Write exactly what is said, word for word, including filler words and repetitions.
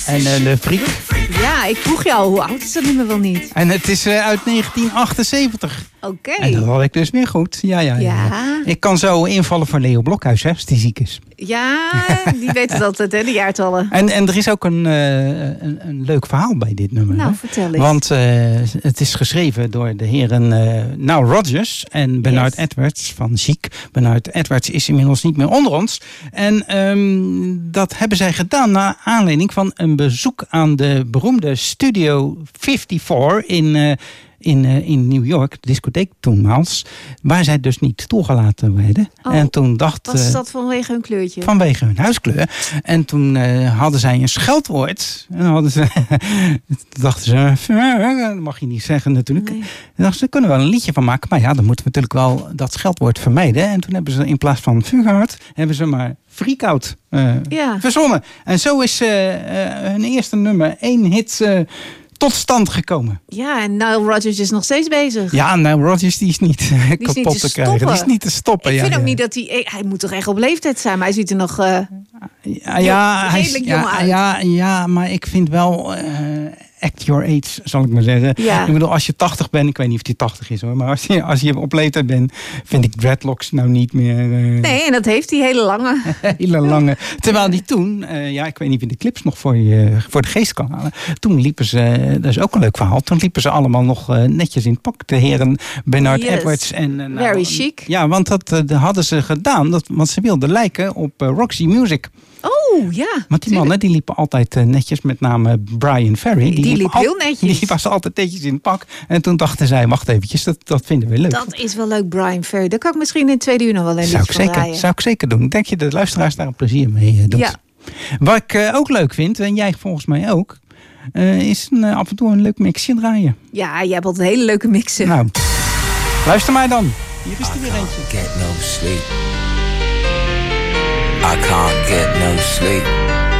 En uh, Le Freak. Ja, ik vroeg je al, hoe oud is dat nummer wel niet? En het is uh, uit negentien achtenzeventig. Oké. Okay. En dat had ik dus weer goed. Ja, ja, ja. ja. Ik kan zo invallen voor Leo Blokhuis, hè, als die ziek is. Ja, die weet het altijd, hè, de jaartallen. En, en er is ook een, uh, een, een leuk verhaal bij dit nummer. Nou, hè? vertel eens. Want uh, het is geschreven door de heren uh, Nile Rodgers en Bernard yes. Edwards van Chic. Bernard Edwards is inmiddels niet meer onder ons. En um, dat hebben zij gedaan naar aanleiding van een bezoek aan de beroemde Studio vierenvijftig in... Uh, In, uh, in New York, de discotheek toenmaals, waar zij dus niet toegelaten werden. Oh, en toen dacht, was uh, dat vanwege hun kleurtje? Vanwege hun huiskleur. En toen uh, hadden zij een scheldwoord. En dan hadden ze, dachten ze, dat mag je niet zeggen natuurlijk. Nee. En dachten ze, kunnen we wel een liedje van maken. Maar ja, dan moeten we natuurlijk wel dat scheldwoord vermijden. En toen hebben ze in plaats van Fugard, hebben ze maar Freakout uh, ja. verzonnen. En zo is uh, uh, hun eerste nummer één hit uh, tot stand gekomen. Ja, en Nile Rodgers is nog steeds bezig. Ja, Nile Rodgers die is niet die is kapot niet te, te krijgen. Die is niet te stoppen. Ik ja, vind ja. ook niet dat hij... Hij moet toch echt op leeftijd zijn, maar hij ziet er nog uh, ja, ja, redelijk hij, jong ja, uit. Ja, ja, maar ik vind wel... Uh, act your age, zal ik maar zeggen. Ja. Ik bedoel, als je tachtig bent, ik weet niet of die tachtig is hoor, maar als je, als je op leeftijd bent, vind ik dreadlocks nou niet meer... Uh, nee, en dat heeft die hele lange. hele lange. Terwijl die toen, uh, ja, ik weet niet of je de clips nog voor, je, voor de geest kan halen. Toen liepen ze, uh, dat is ook een leuk verhaal, toen liepen ze allemaal nog uh, netjes in het pak. De heren Bernard yes. Edwards en... Uh, nou, Very chic. Ja, want dat uh, hadden ze gedaan, dat, want ze wilden lijken op uh, Roxy Music. Oh, ja. Want die mannen die liepen altijd uh, netjes, met name Brian Ferry. Die, die liep, liep al, heel netjes. Die was altijd netjes in het pak. En toen dachten zij, wacht eventjes, dat, dat vinden we leuk. Dat is wel leuk, Brian Ferry. Daar kan ik misschien in het tweede uur nog wel een zou liedje ik zeker, draaien. Zou ik zeker doen. Denk je de luisteraars daar een plezier mee uh, doet? Ja. Wat ik uh, ook leuk vind, en jij volgens mij ook, uh, is een, uh, af en toe een leuk mixje draaien. Ja, jij hebt altijd hele leuke mixen. Nou, luister maar dan. Hier is er weer eentje. Get no sleep. I can't get no sleep.